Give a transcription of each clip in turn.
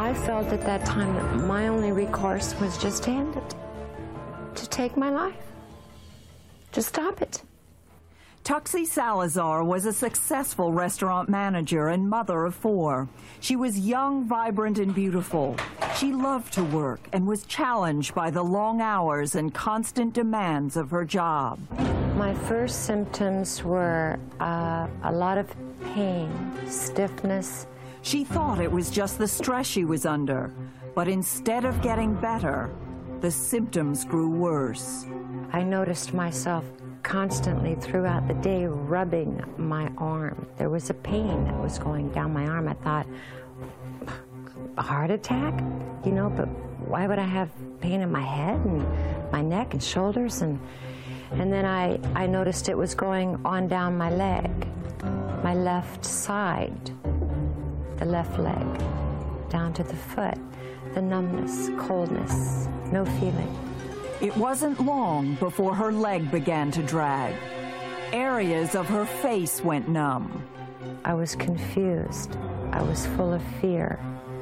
I felt at that time that my only recourse was just to end it, to take my life, to stop it. Tuxie Salazar was a successful restaurant manager and mother of 4. She was young, vibrant, and beautiful. She loved to work and was challenged by the long hours and constant demands of her job. My first symptoms were a lot of pain, stiffness. She thought it was just the stress she was under, but instead of getting better, the symptoms grew worse. I noticed myself constantly throughout the day rubbing my arm. There was a pain that was going down my arm. I thought, a heart attack? You know, but why would I have pain in my head and my neck and shoulders? And then I noticed it was going on down my leg, my left side, the left leg, down to the foot, the numbness, coldness, no feeling. It wasn't long before her leg began to drag. Areas of her face went numb. I was confused. I was full of fear.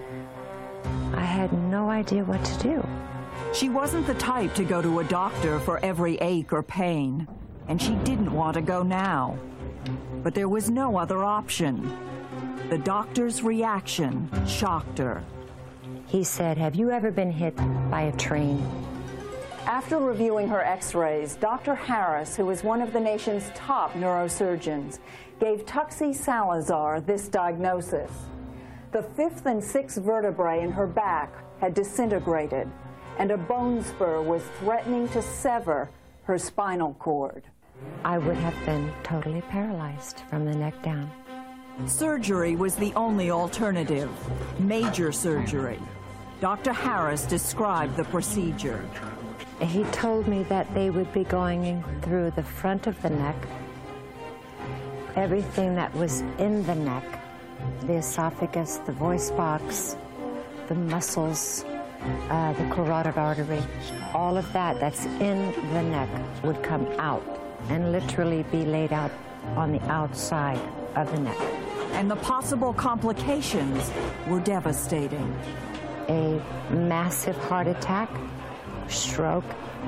I had no idea what to do. She wasn't the type to go to a doctor for every ache or pain, and she didn't want to go now. But there was no other option. The doctor's reaction shocked her. He said, "Have you ever been hit by a train?" After reviewing her x-rays, Dr. Harris, who is one of the nation's top neurosurgeons, gave Tuxie Salazar this diagnosis. The 5th and 6th vertebrae in her back had disintegrated, and a bone spur was threatening to sever her spinal cord. I would have been totally paralyzed from the neck down. Surgery was the only alternative, major surgery. Dr. Harris described the procedure. He told me that they would be going in through the front of the neck, everything that was in the neck, the esophagus, the voice box, the muscles, the carotid artery, all of that that's in the neck would come out and literally be laid out on the outside of the neck. And the possible complications were devastating. A massive heart attack, stroke,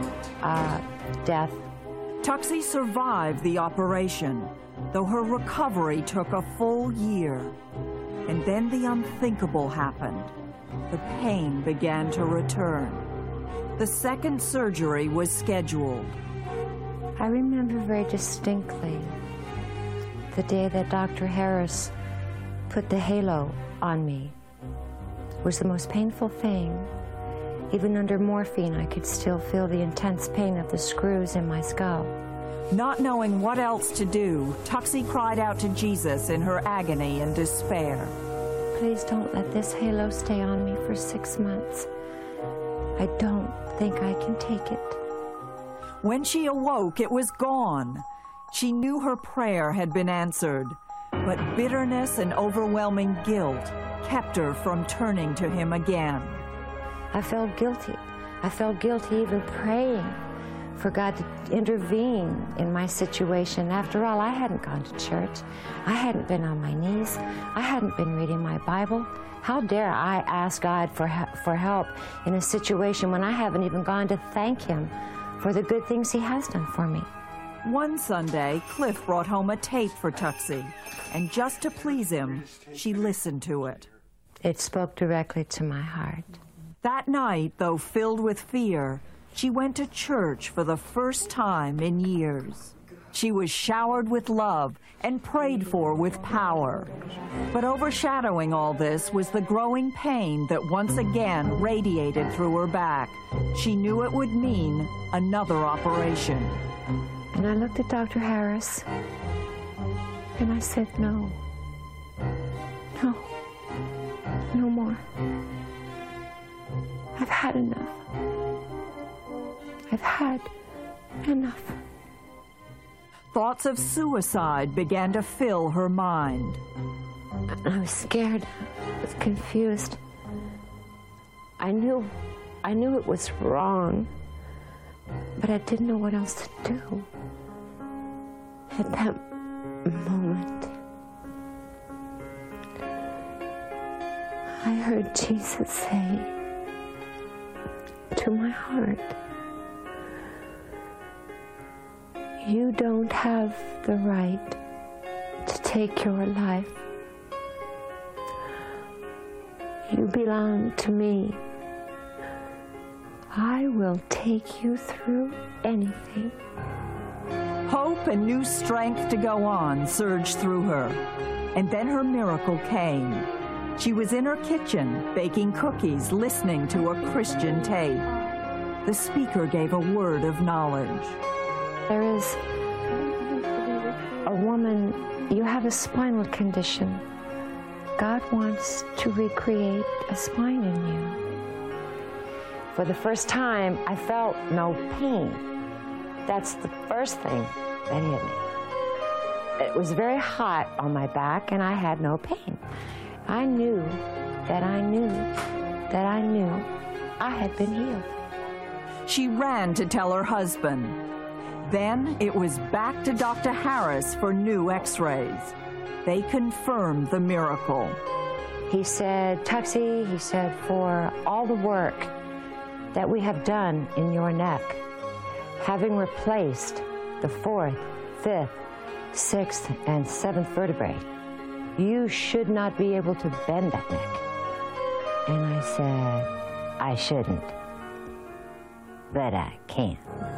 death. Tuxie survived the operation, though her recovery took a full year. And then the unthinkable happened. The pain began to return. The second surgery was scheduled. I remember very distinctly the day that Dr. Harris put the halo on me. It was the most painful thing. Even under morphine, I could still feel the intense pain of the screws in my skull. Not knowing what else to do, Tuxie cried out to Jesus in her agony and despair. Please don't let this halo stay on me for 6 months. I don't think I can take it. When she awoke, it was gone. She knew her prayer had been answered, but bitterness and overwhelming guilt kept her from turning to him again. I felt guilty. I felt guilty even praying for God to intervene in my situation. After all, I hadn't gone to church. I hadn't been on my knees. I hadn't been reading my Bible. How dare I ask God for help in a situation when I haven't even gone to thank Him for the good things He has done for me? One Sunday, Cliff brought home a tape for Tuxie, and just to please him, she listened to it. It spoke directly to my heart. That night, though filled with fear, she went to church for the first time in years. She was showered with love and prayed for with power. But overshadowing all this was the growing pain that once again radiated through her back. She knew it would mean another operation. And I looked at Dr. Harris, and I said, no. No. No more. I've had enough. I've had enough. Thoughts of suicide began to fill her mind. I was scared. I was confused. I knew it was wrong, but I didn't know what else to do. At that moment, I heard Jesus say to my heart, you don't have the right to take your life. You belong to me. I will take you through anything. Hope and new strength to go on surged through her. And then her miracle came. She was in her kitchen, baking cookies, listening to a Christian tape. The speaker gave a word of knowledge. There is a woman, you have a spinal condition. God wants to recreate a spine in you. For the first time, I felt no pain. That's the first thing that hit me. It was very hot on my back, and I had no pain. I knew that I knew that I knew I had been healed. She ran to tell her husband. Then it was back to Dr. Harris for new x-rays. They confirmed the miracle. He said, Tuxie, he said, for all the work that we have done in your neck, having replaced the 4th, 5th, 6th, and 7th vertebrae, you should not be able to bend that neck. And I said, I shouldn't, but I can.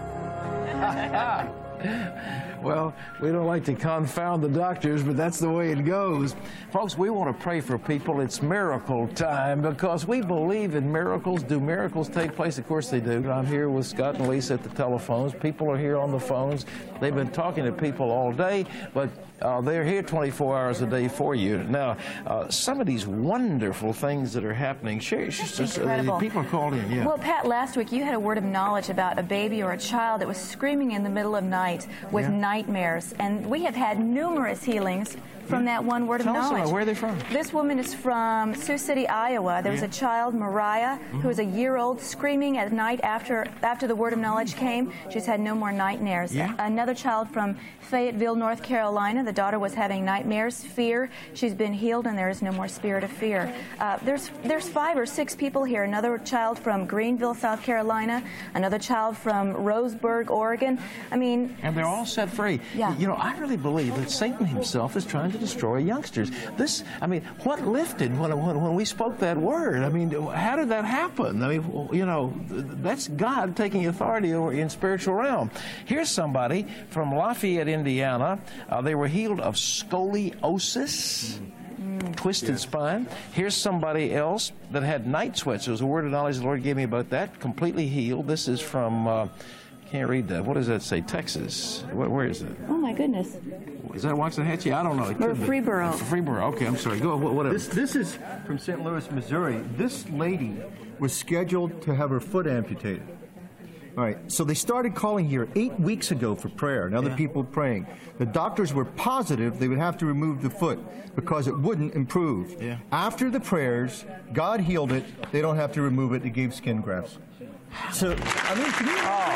Well, we don't like to confound the doctors, but that's the way it goes. Folks, we want to pray for people. It's miracle time because we believe in miracles. Do miracles take place? Of course they do. I'm here with Scott and Lisa at the telephones. People are here on the phones. They've been talking to people all day, but they're here 24 hours a day for you. Now, some of these wonderful things that are happening, people are called in. Yeah. Well, Pat, last week you had a word of knowledge about a baby or a child that was screaming in the middle of night with nightmares, and we have had numerous healings from that one word of knowledge. Tell us about where are they from? This woman is from Sioux City, Iowa. There was a child, Mariah, who was a year-old, screaming at night after the word of knowledge came. She's had no more nightmares. Yeah. Another child from Fayetteville, North Carolina. The daughter was having nightmares, fear. She's been healed, and there is no more spirit of fear. There's 5 or 6 people here. Another child from Greenville, South Carolina. Another child from Roseburg, Oregon. I mean... And they're all set free. Yeah. You know, I really believe that Satan himself is trying to destroy youngsters. What lifted when we spoke that word? I mean, how did that happen? I mean, you know, that's God taking authority over in spiritual realm. Here's somebody from Lafayette, Indiana. They were healed of scoliosis. Twisted spine. Here's somebody else that had night sweats. There was a word of knowledge the Lord gave me about that. Completely healed. This is from, can't read that. What does that say? Texas. Where is it? Oh, my goodness. Is that Waxahachie? I don't know. Or Freeboro. Freeboro. Okay, I'm sorry. Go, whatever. This is from St. Louis, Missouri. This lady was scheduled to have her foot amputated. All right, so they started calling here 8 weeks ago for prayer and other people praying. The doctors were positive they would have to remove the foot because it wouldn't improve. Yeah. After the prayers, God healed it. They don't have to remove it. They gave skin grafts. So, I mean, can you...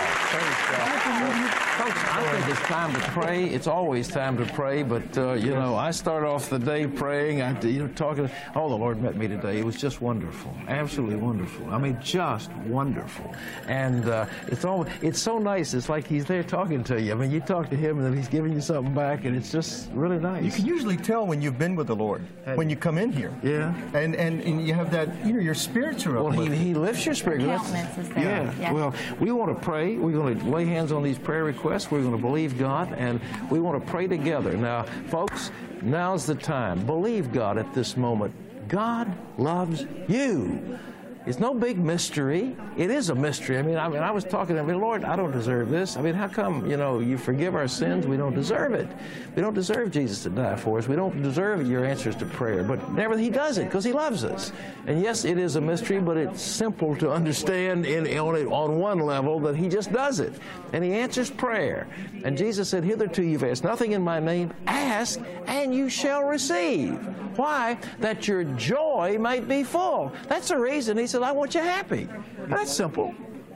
Folks, I think it's time to pray. It's always time to pray, but, you know, I start off the day praying, talking. Oh, the Lord met me today. It was just wonderful. Absolutely wonderful. I mean, just wonderful. And it's so nice. It's like he's there talking to you. I mean, you talk to him, and then he's giving you something back, and it's just really nice. You can usually tell when you've been with the Lord, when you come in here. Yeah. And you have that, you know, your spirits are up. Well, he lifts your spirit. Countenance is there. Yeah. Well, we want to pray. We're going to lay hands on these prayer requests. We're going to believe God, and we want to pray together. Now, folks, now's the time. Believe God at this moment. God loves you. It's no big mystery. It is a mystery. I mean, I was talking to him, Lord, I don't deserve this. I mean, how come, you know, you forgive our sins? We don't deserve it. We don't deserve Jesus to die for us. We don't deserve your answers to prayer. But never, he does it because he loves us. And yes, it is a mystery, but it's simple to understand on one level that he just does it. And he answers prayer. And Jesus said, hitherto you've asked nothing in my name. Ask, and you shall receive. Why? That your joy might be full. That's the reason he said, I want you happy. That's simple.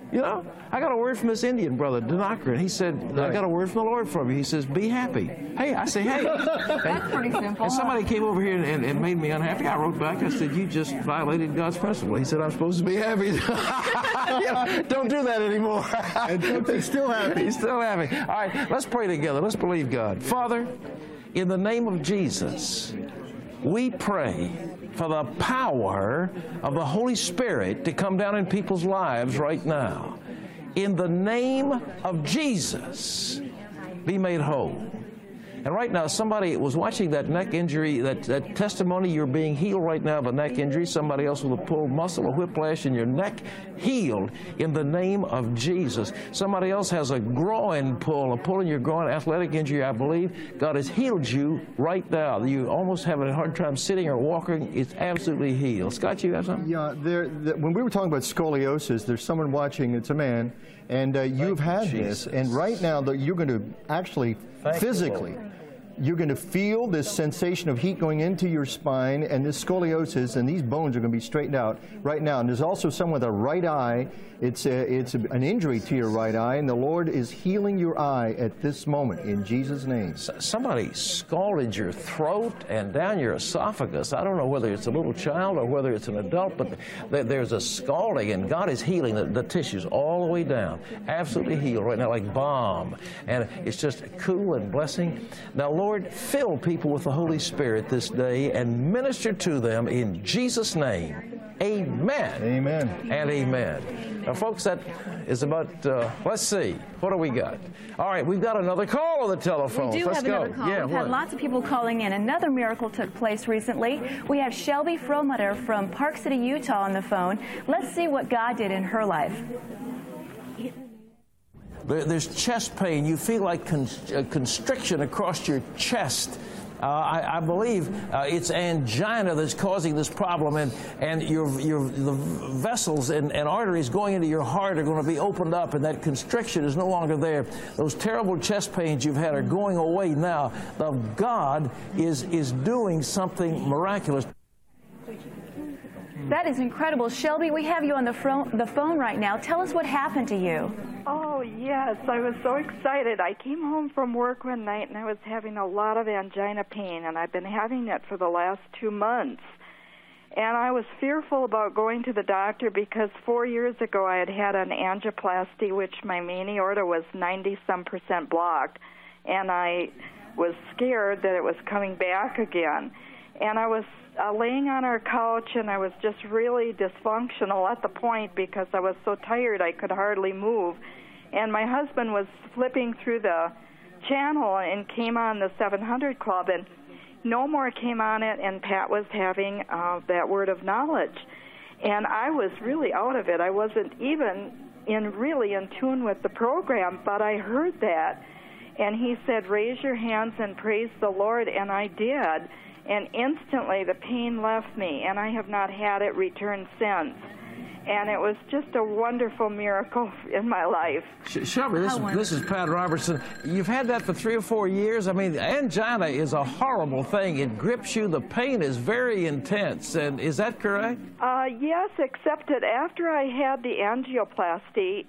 You know, I got a word from this Indian brother, Dinakaran. He said, I got a word from the Lord from you. He says, be happy. Hey, I say, hey. That's pretty simple. And somebody came over here and made me unhappy. I wrote back, I said, you just violated God's principle. He said, I'm supposed to be happy. You know, don't do that anymore. And he's still happy. He's still happy. All right, let's pray together. Let's believe God. Father, in the name of Jesus, we pray for the power of the Holy Spirit to come down in people's lives right now. In the name of Jesus, be made whole. And right now, somebody was watching that neck injury, that testimony, you're being healed right now of a neck injury. Somebody else with a pulled muscle, a whiplash in your neck, healed in the name of Jesus. Somebody else has a groin pull, a pull in your groin, athletic injury, I believe. God has healed you right now. You almost have a hard time sitting or walking. It's absolutely healed. Scott, you have something? Yeah, when we were talking about scoliosis, there's someone watching, it's a man, and you've had this, and right now you're going to actually physically, you're going to feel this sensation of heat going into your spine, and this scoliosis, and these bones are going to be straightened out right now. And there's also someone with a right eye. It's an injury to your right eye, and the Lord is healing your eye at this moment in Jesus' name. Somebody scalded your throat and down your esophagus. I don't know whether it's a little child or whether it's an adult, but there's a scalding, and God is healing the tissues all the way down. Absolutely healed right now, like balm. And it's just cool and blessing. Now, Lord, fill people with the Holy Spirit this day and minister to them in Jesus' name. Amen. Amen. And amen. Now, folks, that is about, let's see, what do we got? All right, we've got another call on the telephone. We do Let's have go. another call. Yeah, We've had what? lots of people calling in. Another miracle took place recently. We have Shelby Fromutter from Park City, Utah on the phone. Let's see what God did in her life. There's chest pain. You feel like constriction across your chest. I believe it's angina that's causing this problem, and the vessels and arteries going into your heart are going to be opened up, and that constriction is no longer there. Those terrible chest pains you've had are going away now. God is doing something miraculous. That is incredible. Shelby, we have you on the phone right now. Tell us what happened to you. Oh, yes. I was so excited. I came home from work one night, and I was having a lot of angina pain, and I've been having it for the last 2 months. And I was fearful about going to the doctor because 4 years ago I had an angioplasty, which my main aorta was 90-some% blocked, and I was scared that it was coming back again. And I was laying on our couch, and I was just really dysfunctional at the point because I was so tired I could hardly move. And my husband was flipping through the channel and came on the 700 Club, and No More came on it, and Pat was having that word of knowledge. And I was really out of it. I wasn't even really in tune with the program, but I heard that. And he said, raise your hands and praise the Lord, and I did. And instantly the pain left me, and I have not had it return since. And it was just a wonderful miracle in my life. Shelby, this is Pat Robertson. You've had that for 3 or 4 years. I mean, angina is a horrible thing. It grips you. The pain is very intense. And is that correct? Yes, except that after I had the angioplasty,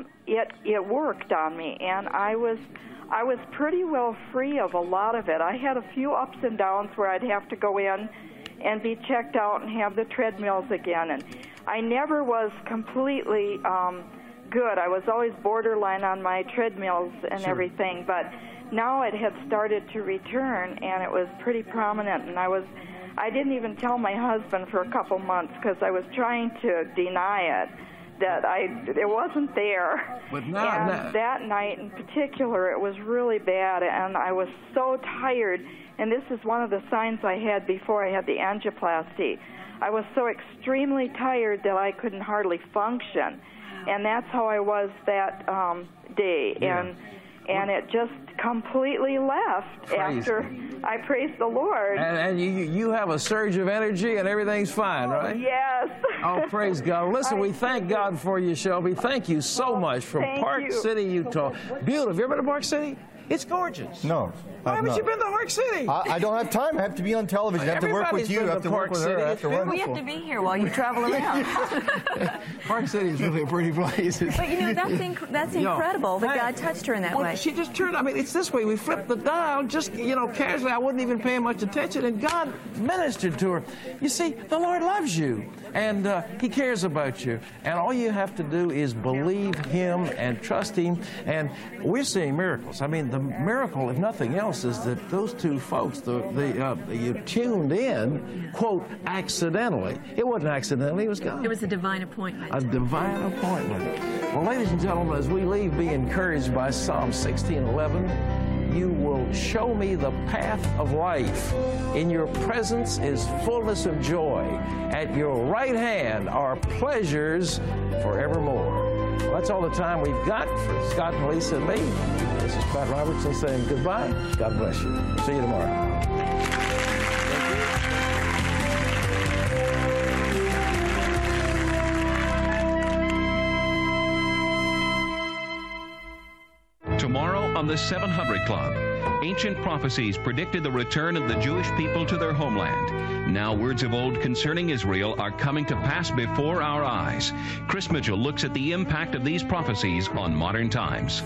it worked on me, and I was pretty well free of a lot of it. I had a few ups and downs where I'd have to go in and be checked out and have the treadmills again. And I never was completely good. I was always borderline on my treadmills and everything, but now it had started to return, and it was pretty prominent. And I didn't even tell my husband for a couple months because I was trying to deny it. That it wasn't there. But and that night in particular, it was really bad, and I was so tired. And this is one of the signs I had before I had the angioplasty. I was so extremely tired that I couldn't hardly function, and that's how I was that day. Yeah. And it just completely left after I praised the Lord. And you have a surge of energy and everything's fine, right? Yes. Oh, praise God. Listen, we thank God for you, Shelby. Thank you so much from Park City, Utah. Beautiful. Have you ever been to Park City? It's gorgeous. No. Why haven't you been to Park City? I don't have time. I have to be on television. I have to work with you. I have to work with her. I have to run. We have to be here while you travel around. Park City is really a pretty place. But you know, that's incredible that God touched her in that way. She just turned, I mean, it's this way. We flipped the dial just, you know, casually. I wasn't even paying much attention, and God ministered to her. You see, the Lord loves you, and He cares about you. And all you have to do is believe Him and trust Him. And we're seeing miracles. I mean, the miracle, if nothing else, is that those two folks, you tuned in, quote, accidentally. It wasn't accidentally, it was God. It was a divine appointment. A divine appointment. Well, ladies and gentlemen, as we leave, be encouraged by Psalm 16:11. You will show me the path of life. In your presence is fullness of joy. At your right hand are pleasures forevermore. Well, that's all the time we've got for Scott and Lisa and me. This is Pat Robertson saying goodbye. God bless you. See you tomorrow. Tomorrow on the 700 Club, ancient prophecies predicted the return of the Jewish people to their homeland. Now words of old concerning Israel are coming to pass before our eyes. Chris Mitchell looks at the impact of these prophecies on modern times.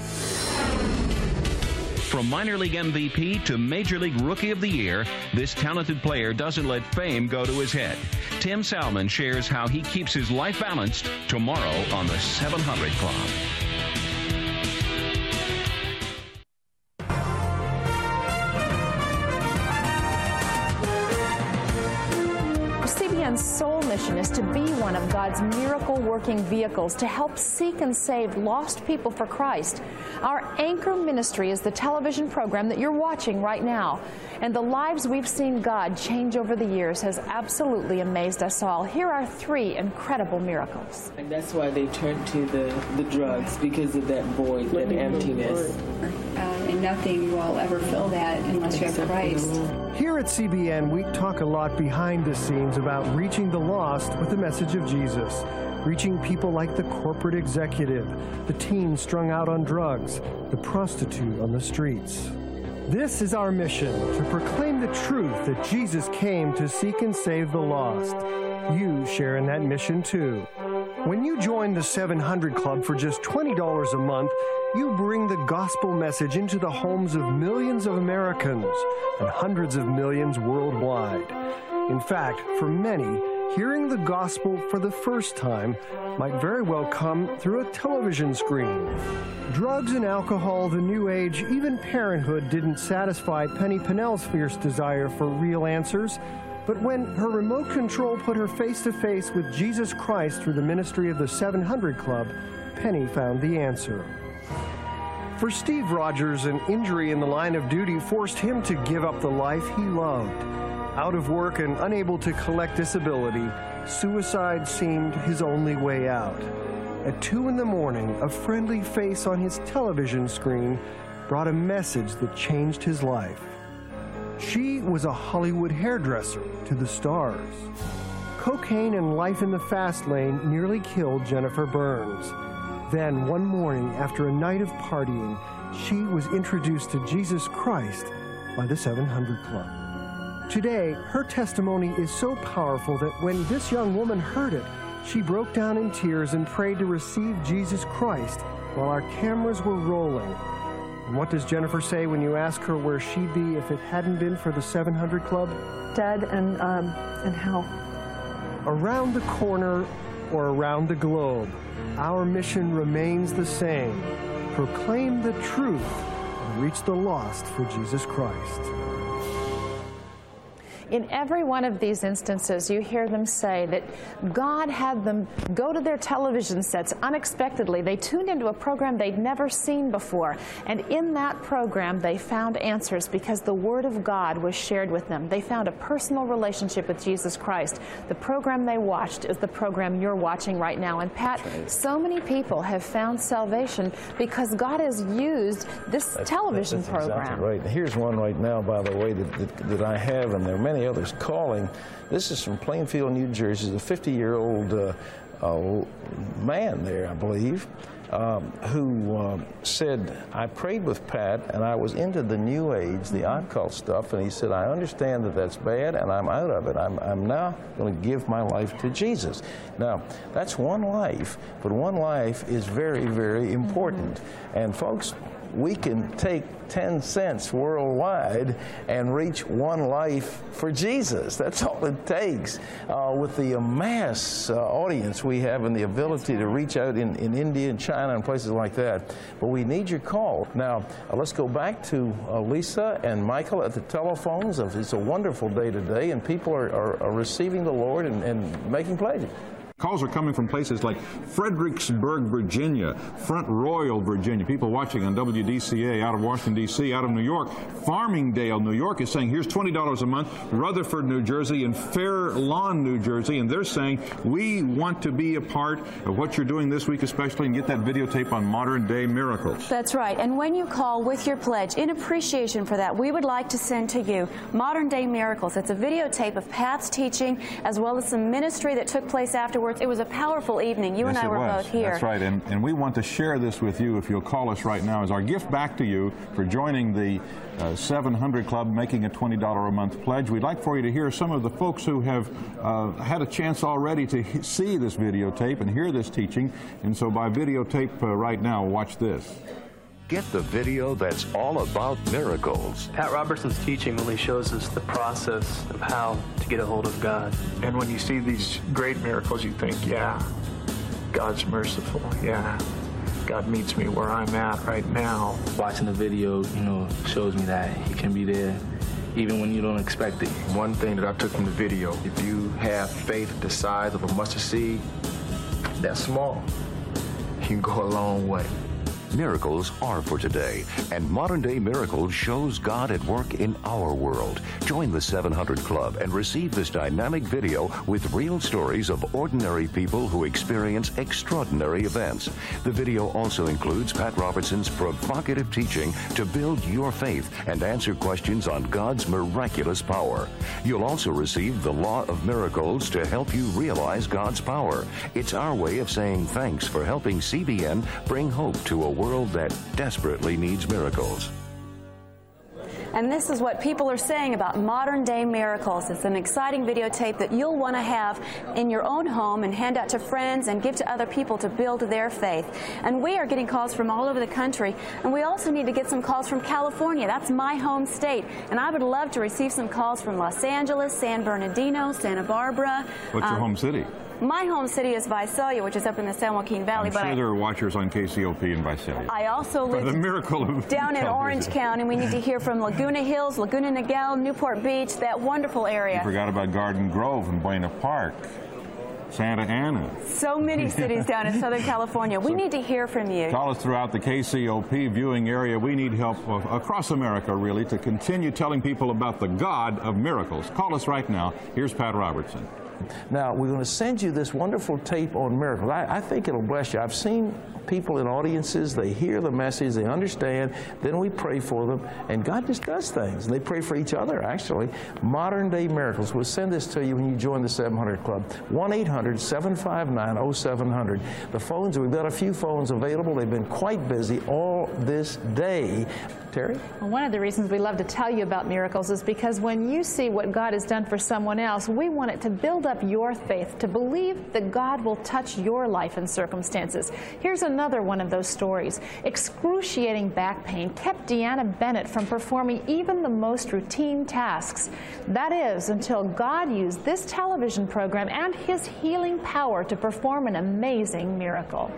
From minor league MVP to Major League Rookie of the Year, this talented player doesn't let fame go to his head. Tim Salmon shares how he keeps his life balanced tomorrow on the 700 Club. CBN's sole mission is to be one of God's miracle-working vehicles to help seek and save lost people for Christ. Our anchor ministry is the television program that you're watching right now. And the lives we've seen God change over the years has absolutely amazed us all. Here are 3 incredible miracles. And that's why they turn to the drugs, because of that void, that emptiness. And nothing will ever fill that unless you have Christ. Here at CBN, we talk a lot behind the scenes about reaching the lost with the message of Jesus, reaching people like the corporate executive, the teen strung out on drugs, the prostitute on the streets. This is our mission, to proclaim the truth that Jesus came to seek and save the lost. You share in that mission too. When you join the 700 Club for just $20 a month, you bring the gospel message into the homes of millions of Americans and hundreds of millions worldwide. In fact, for many, hearing the gospel for the first time might very well come through a television screen. Drugs and alcohol, the new age, even parenthood didn't satisfy Penny Pinnell's fierce desire for real answers. But when her remote control put her face to face with Jesus Christ through the ministry of the 700 Club, Penny found the answer. For Steve Rogers, an injury in the line of duty forced him to give up the life he loved. Out of work and unable to collect disability, suicide seemed his only way out. At 2 in the morning, a friendly face on his television screen brought a message that changed his life. She was a Hollywood hairdresser to the stars. Cocaine and life in the fast lane nearly killed Jennifer Burns. Then, one morning, after a night of partying, she was introduced to Jesus Christ by the 700 Club. Today, her testimony is so powerful that when this young woman heard it, she broke down in tears and prayed to receive Jesus Christ while our cameras were rolling. And what does Jennifer say when you ask her where she'd be if it hadn't been for the 700 Club? Dead and how? Around the corner or around the globe, our mission remains the same. Proclaim the truth and reach the lost for Jesus Christ. In every one of these instances, you hear them say that God had them go to their television sets unexpectedly. They tuned into a program they'd never seen before. And in that program, they found answers because the Word of God was shared with them. They found a personal relationship with Jesus Christ. The program they watched is the program you're watching right now. And Pat, so many people have found salvation because God has used this television program. Exactly right. Here's one right now, by the way, that I have, and there are many many others calling. This is from Plainfield, New Jersey. There's a 50-year-old man there, I believe, who said, I prayed with Pat, and I was into the New Age, the occult stuff, and he said, I understand that that's bad, and I'm out of it. I'm now going to give my life to Jesus. Now, that's one life, but one life is very, very important. And folks, we can take 10 cents worldwide and reach one life for Jesus. That's all it takes. With the mass audience we have and the ability to reach out in India and China and places like that. But we need your call. Now, let's go back to Lisa and Michael at the telephones. It's a wonderful day today, and people are receiving the Lord and making pledges. Calls are coming from places like Fredericksburg, Virginia, Front Royal, Virginia. People watching on WDCA out of Washington, D.C., out of New York. Farmingdale, New York is saying, here's $20 a month. Rutherford, New Jersey, and Fair Lawn, New Jersey. And they're saying, we want to be a part of what you're doing this week especially, and get that videotape on modern-day miracles. That's right. And when you call with your pledge, in appreciation for that, we would like to send to you Modern Day Miracles. It's a videotape of Pat's teaching, as well as some ministry that took place afterwards. It was a powerful evening. You and I were both here. That's right, and we want to share this with you if you'll call us right now as our gift back to you for joining the 700 Club, making a $20 a month pledge. We'd like for you to hear some of the folks who have had a chance already to see this videotape and hear this teaching, and so by videotape right now, watch this. Get the video that's all about miracles. Pat Robertson's teaching really shows us the process of how to get a hold of God. And when you see these great miracles, you think, yeah, God's merciful. Yeah, God meets me where I'm at right now. Watching the video, shows me that He can be there even when you don't expect it. One thing that I took from the video, if you have faith the size of a mustard seed, that's small, you can go a long way. Miracles are for today, and Modern Day Miracles shows God at work in our world. Join the 700 Club and receive this dynamic video with real stories of ordinary people who experience extraordinary events. The video also includes Pat Robertson's provocative teaching to build your faith and answer questions on God's miraculous power. You'll also receive the Law of Miracles to help you realize God's power. It's our way of saying thanks for helping CBN bring hope to a world that desperately needs miracles. And this is what people are saying about Modern Day Miracles. It's an exciting videotape that you'll want to have in your own home and hand out to friends and give to other people to build their faith. And we are getting calls from all over the country, and we also need to get some calls from California. That's my home state. And I would love to receive some calls from Los Angeles, San Bernardino, Santa Barbara. What's your home city? My home city is Visalia, which is up in the San Joaquin Valley. I'm sure there are watchers on KCOP in Visalia. I also live down in Orange County. We need to hear from Laguna Hills, Laguna Niguel, Newport Beach, that wonderful area. You forgot about Garden Grove and Buena Park, Santa Ana. So many cities down in Southern California. We need to hear from you. Call us throughout the KCOP viewing area. We need help across America, really, to continue telling people about the God of miracles. Call us right now. Here's Pat Robertson. Now, we're going to send you this wonderful tape on miracles. I think it'll bless you. I've seen people in audiences, they hear the message, they understand, then we pray for them, and God just does things. And they pray for each other, actually. Modern Day Miracles. We'll send this to you when you join the 700 Club. 1-800-759-0700. The phones, we've got a few phones available. They've been quite busy all this day. Terry? Well, one of the reasons we love to tell you about miracles is because when you see what God has done for someone else, we want it to build up your faith, to believe that God will touch your life and circumstances. Here's another one of those stories. Excruciating back pain kept Deanna Bennett from performing even the most routine tasks. That is, until God used this television program and His healing power to perform an amazing miracle.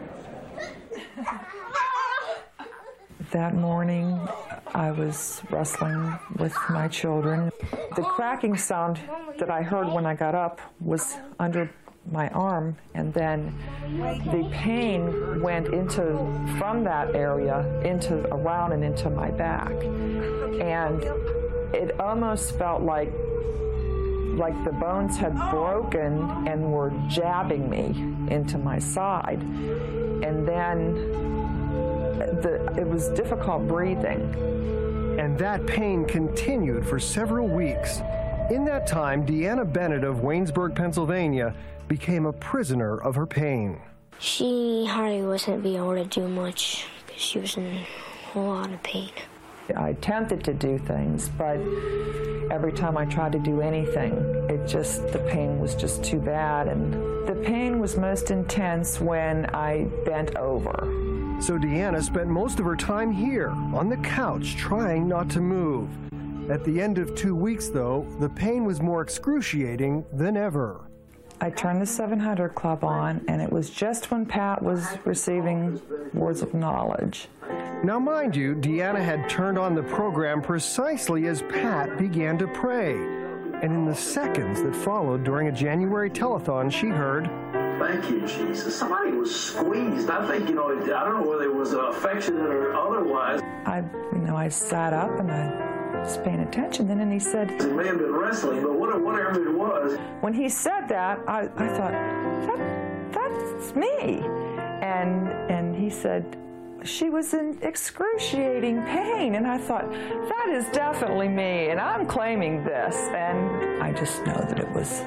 That morning, I was wrestling with my children. The cracking sound that I heard when I got up was under my arm, and then the pain went from that area around and into my back. And it almost felt like the bones had broken and were jabbing me into my side. And then it was difficult breathing. And that pain continued for several weeks. In that time, Deanna Bennett of Waynesburg, Pennsylvania, became a prisoner of her pain. She hardly wasn't be able to do much because she was in a whole lot of pain. I attempted to do things, but every time I tried to do anything, the pain was just too bad. And the pain was most intense when I bent over. So Deanna spent most of her time here, on the couch, trying not to move. At the end of 2 weeks, though, the pain was more excruciating than ever. I turned the 700 Club on, and it was just when Pat was receiving words of knowledge. Now, mind you, Deanna had turned on the program precisely as Pat began to pray. And in the seconds that followed during a January telethon, she heard, "Thank you, Jesus." Somebody was squeezed. I think, I don't know whether it was affectionate or otherwise. I sat up and I was paying attention then, and he said, It may have been wrestling, but whatever it was. When he said that, I thought, that's me. And he said, she was in excruciating pain, and I thought, that is definitely me, and I'm claiming this. And I just know that it was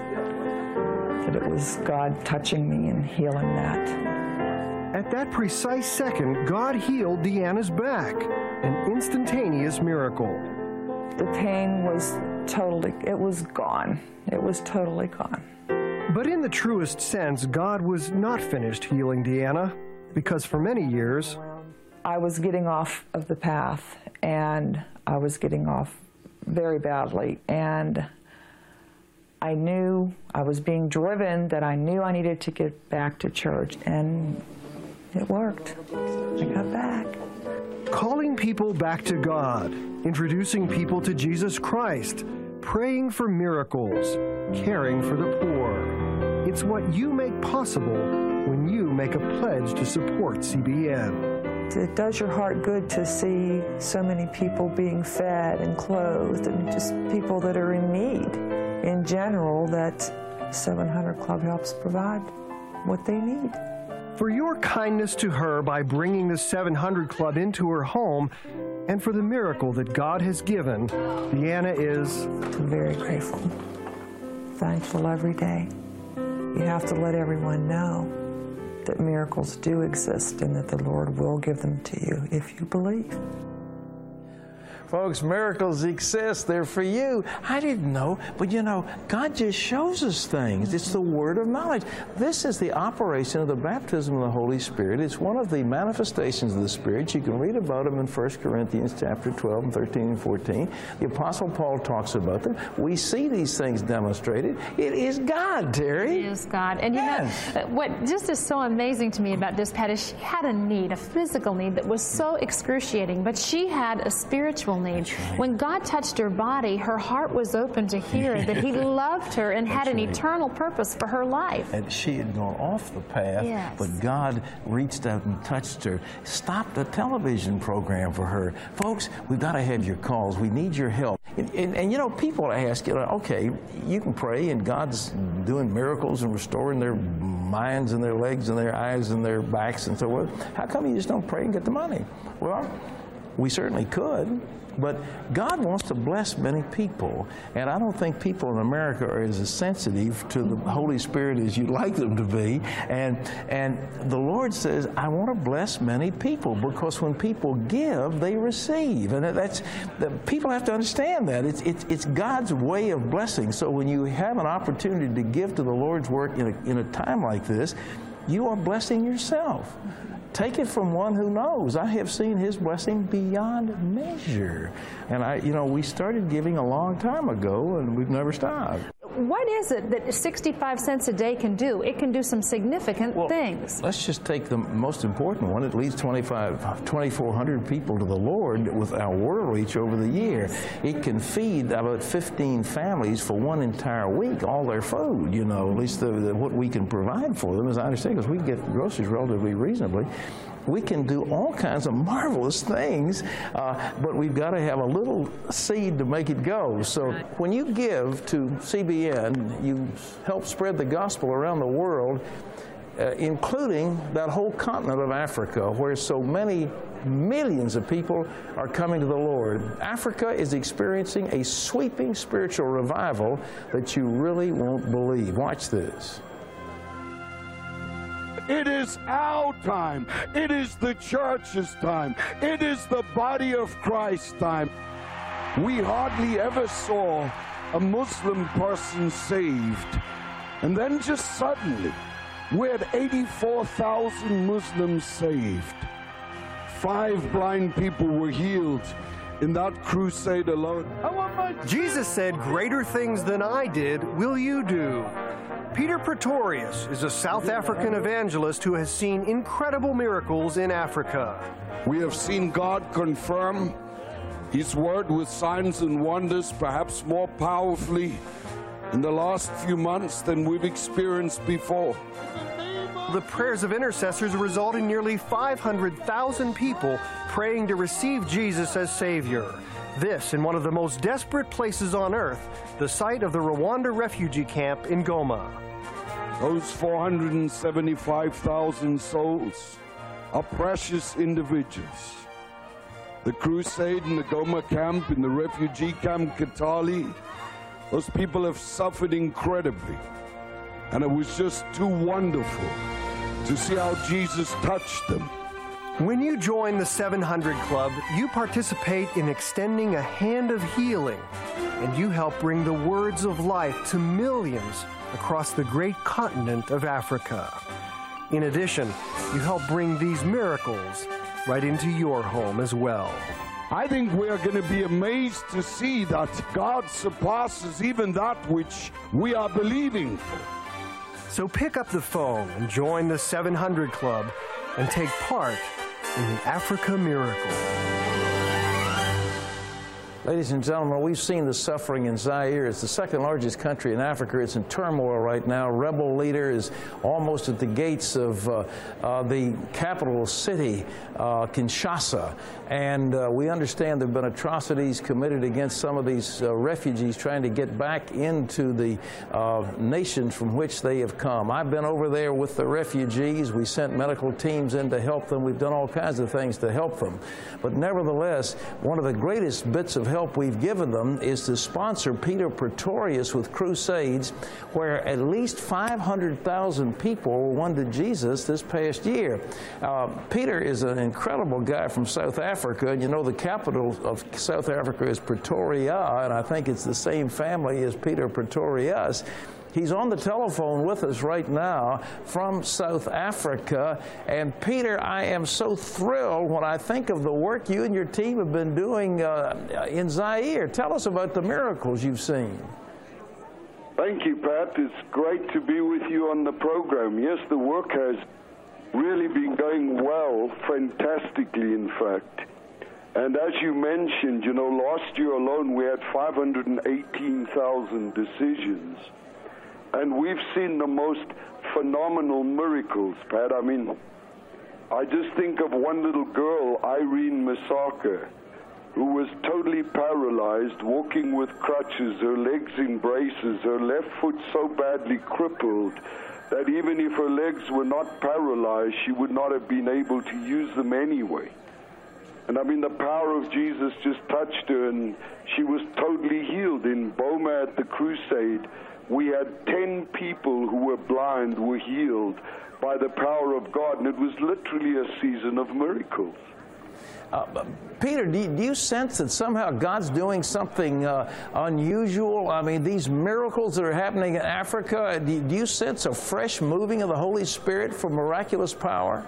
God touching me and healing that. At that precise second, God healed Deanna's back, an instantaneous miracle. The pain was it was gone. It was totally gone. But in the truest sense, God was not finished healing Deanna, because for many years, I was getting off of the path, and I was getting off very badly, and I knew I was being driven, that I knew I needed to get back to church, and it worked. I got back. Calling people back to God, introducing people to Jesus Christ, praying for miracles, caring for the poor. It's what you make possible when you make a pledge to support CBN. It does your heart good to see so many people being fed and clothed, and just people that are in need in general, that 700 Club helps provide what they need. For your kindness to her by bringing the 700 Club into her home, and for the miracle that God has given, Deanna is very grateful, thankful every day. You have to let everyone know that miracles do exist and that the Lord will give them to you if you believe. Folks, miracles exist. They're for you. I didn't know, but God just shows us things. It's the word of knowledge. This is the operation of the baptism of the Holy Spirit. It's one of the manifestations of the Spirit. You can read about them in 1 Corinthians chapter 12 and 13 and 14. The Apostle Paul talks about them. We see these things demonstrated. It is God, Terry. It is God. And what just is so amazing to me about this, Pat, is she had a need, a physical need that was so excruciating, but she had a spiritual need. When God touched her body, her heart was open to hear that He loved her and had an eternal purpose for her life. And she had gone off the path, but God reached out and touched her, stopped a television program for her. Folks, we've got to have your calls. We need your help. And people ask, okay, you can pray and God's doing miracles and restoring their minds and their legs and their eyes and their backs and so forth. How come you just don't pray and get the money? Well, we certainly could. But God wants to bless many people, and I don't think people in America are as sensitive to the Holy Spirit as you'd like them to be. And the Lord says, I want to bless many people, because when people give, they receive. And people have to understand that. It's God's way of blessing. So when you have an opportunity to give to the Lord's work in a time like this, you are blessing yourself. Take it from one who knows. I have seen His blessing beyond measure. And we started giving a long time ago, and we've never stopped. What is it that 65 cents a day can do? It can do some significant things. Let's just take the most important one. It leads 2,400 people to the Lord with our world reach over the year. It can feed about 15 families for one entire week, all their food, at least what we can provide for them, as I understand, because we get groceries relatively reasonably. We can do all kinds of marvelous things, but we've got to have a little seed to make it go. So when you give to CBN, you help spread the gospel around the world. including that whole continent of Africa, where so many millions of people are coming to the Lord. Africa is experiencing a sweeping spiritual revival that you really won't believe. Watch this. It is our time. It is the church's time. It is the body of Christ's time. We hardly ever saw a Muslim person saved. And then just suddenly, we had 84,000 Muslims saved. 5 blind people were healed in that crusade alone. Jesus said, "Greater things than I did will you do." Peter Pretorius is a South African evangelist who has seen incredible miracles in Africa. We have seen God confirm His word with signs and wonders, perhaps more powerfully in the last few months than we've experienced before. The prayers of intercessors result in nearly 500,000 people praying to receive Jesus as Savior. This in one of the most desperate places on earth, the site of the Rwanda refugee camp in Goma. Those 475,000 souls are precious individuals. The crusade in the Goma camp, in the refugee camp Kitale, those people have suffered incredibly. And it was just too wonderful to see how Jesus touched them. When you join the 700 Club, you participate in extending a hand of healing, and you help bring the words of life to millions across the great continent of Africa. In addition, you help bring these miracles right into your home as well. I think we're going to be amazed to see that God surpasses even that which we are believing for. So pick up the phone and join the 700 Club and take part in the Africa Miracle. Ladies and gentlemen, we've seen the suffering in Zaire. It's the second largest country in Africa. It's in turmoil right now. Rebel leader is almost at the gates of the capital city, Kinshasa. And we understand there have been atrocities committed against some of these refugees trying to get back into the nations from which they have come. I've been over there with the refugees. We sent medical teams in to help them. We've done all kinds of things to help them. But nevertheless, one of the greatest bits of help we've given them is to sponsor Peter Pretorius with crusades, where at least 500,000 people were won to Jesus this past year. Peter is an incredible guy from South Africa, and you know the capital of South Africa is Pretoria, and I think it's the same family as Peter Pretorius. He's on the telephone with us right now from South Africa. And Peter, I am so thrilled when I think of the work you and your team have been doing in Zaire. Tell us about the miracles you've seen. Thank you, Pat. It's great to be with you on the program. Yes, the work has really been going well, fantastically, in fact. And as you mentioned, you know, last year alone we had 518,000 decisions. And we've seen the most phenomenal miracles, Pat. I mean, I just think of one little girl, Irene Masaka, who was totally paralyzed, walking with crutches, her legs in braces, her left foot so badly crippled that even if her legs were not paralyzed, she would not have been able to use them anyway. And I mean, the power of Jesus just touched her, and she was totally healed. In Boma at the crusade, we had 10 people who were blind were healed by the power of God, and it was literally a season of miracles. Peter, do you sense that somehow God's doing something unusual? I mean, these miracles that are happening in Africa, do you sense a fresh moving of the Holy Spirit for miraculous power?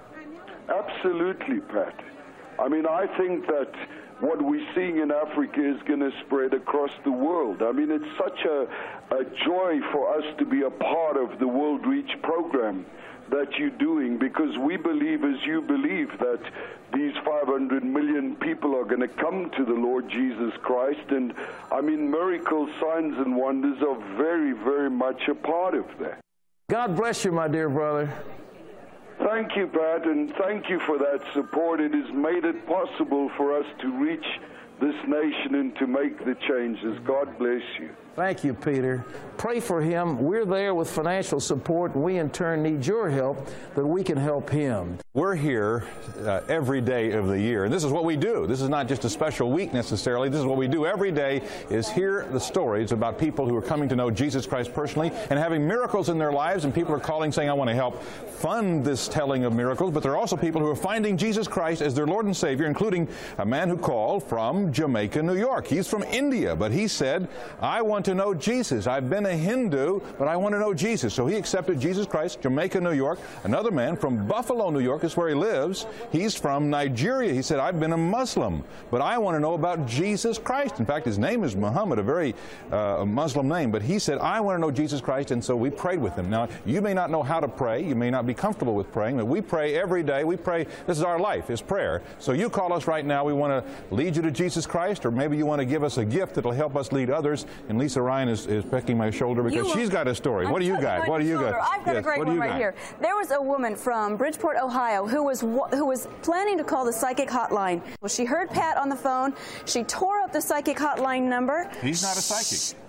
Absolutely, Pat. I mean, I think that what we're seeing in Africa is going to spread across the world. I mean, it's such a joy for us to be a part of the World Reach program that you're doing, because we believe, as you believe, that these 500 million people are going to come to the Lord Jesus Christ. And, I mean, miracles, signs, and wonders are very, very much a part of that. God bless you, my dear brother. Thank you, Pat, and thank you for that support. It has made it possible for us to reach this nation and to make the changes. God bless you. Thank you, Peter. Pray for him. We're there with financial support, and we in turn need your help that we can help him. We're here every day of the year, and this is what we do. This is not just a special week necessarily. This is what we do every day, is hear the stories about people who are coming to know Jesus Christ personally and having miracles in their lives, and people are calling saying, I want to help fund this telling of miracles. But there are also people who are finding Jesus Christ as their Lord and Savior, including a man who called from Jamaica, New York. He's from India, but he said, I want to know Jesus. I've been a Hindu, but I want to know Jesus. So he accepted Jesus Christ, Jamaica, New York. Another man from Buffalo, New York, is where he lives. He's from Nigeria. He said, I've been a Muslim, but I want to know about Jesus Christ. In fact, his name is Muhammad, a very Muslim name, but he said, I want to know Jesus Christ, and so we prayed with him. Now, you may not know how to pray. You may not be comfortable with praying, but we pray every day. We pray. This is our life, is prayer. So you call us right now. We want to lead you to Jesus Christ, or maybe you want to give us a gift that will help us lead others. And Lisa Ryan is pecking my shoulder because she's got a story. What do you got? What do you got? I've got a great one right here. There was a woman from Bridgeport, Ohio, who was planning to call the psychic hotline. Well, she heard Pat on the phone. She tore up the psychic hotline number. He's not a psychic.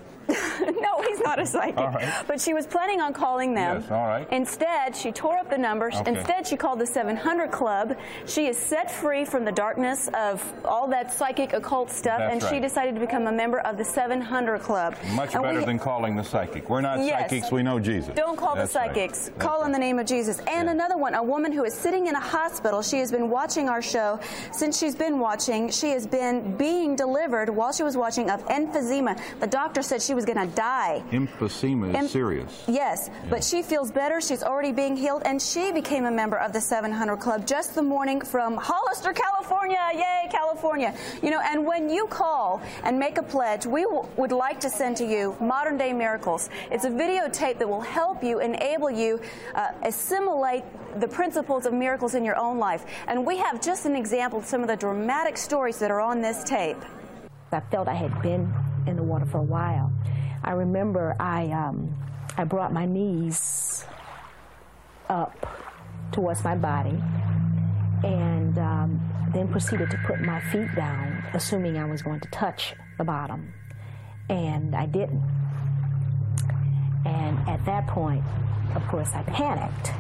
No, he's not a psychic. All right. But she was planning on calling them. Yes, all right. Instead, she tore up the number. Okay. Instead, she called the 700 Club. She is set free from the darkness of all that psychic occult stuff, That's and right. she decided to become a member of the 700 Club. Much better than calling the psychic. We're not psychics. We know Jesus. Don't call the psychics. Right. Call in the name of Jesus. And another one, a woman who is sitting in a hospital. She has been watching our show. Since she's been watching, she has been being delivered while she was watching of emphysema. The doctor said she was going to die. Emphysema is serious. Yes, but she feels better. She's already being healed, and she became a member of the 700 Club just the morning from Hollister, California. Yay, California. You know, and when you call and make a pledge, we would like to send to you Modern Day Miracles. It's a videotape that will help you, enable you assimilate the principles of miracles in your own life. And we have just an example of some of the dramatic stories that are on this tape. I felt I had been in the water for a while. I remember I brought my knees up towards my body and then proceeded to put my feet down, assuming I was going to touch the bottom. And I didn't. And at that point, of course, I panicked.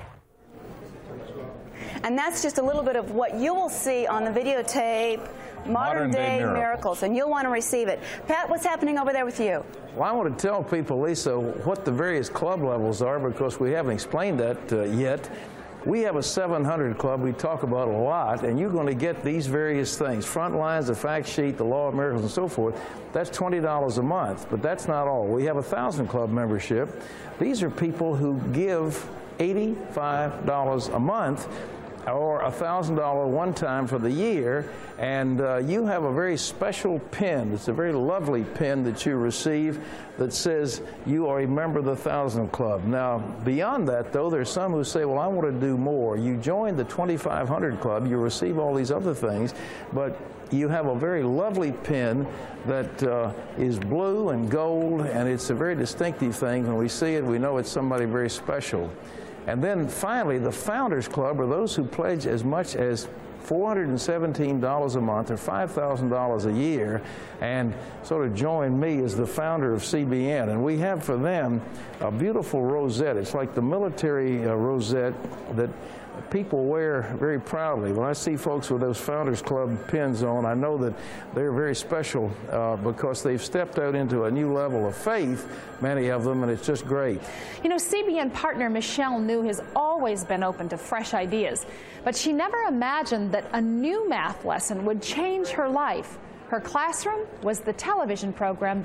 And that's just a little bit of what you will see on the videotape, Modern Day Miracles, and you'll want to receive it. Pat, what's happening over there with you? Well, I want to tell people, Lisa, what the various club levels are because we haven't explained that yet. We have a 700 Club we talk about a lot, and you're going to get these various things. Front lines, the fact sheet, the Law of Miracles, and so forth. That's $20 a month, but that's not all. We have a 1,000 Club membership. These are people who give $85 a month or a $1,000 one time for the year, and you have a very special pin. It's a very lovely pin that you receive that says you are a member of the 1,000 Club. Now, beyond that, though, there's some who say, well, I want to do more. You join the 2,500 Club, you receive all these other things, but you have a very lovely pin that is blue and gold, and it's a very distinctive thing. When we see it, we know it's somebody very special. And then finally, the Founders Club are those who pledge as much as $417 a month or $5,000 a year and sort of join me as the founder of CBN. And we have for them a beautiful rosette. It's like the military rosette that people wear very proudly. When I see folks with those Founders Club pins on, I know that they're very special because they've stepped out into a new level of faith, many of them, and it's just great. You know, CBN partner Michelle New has always been open to fresh ideas, but she never imagined that a new math lesson would change her life. Her classroom was the television program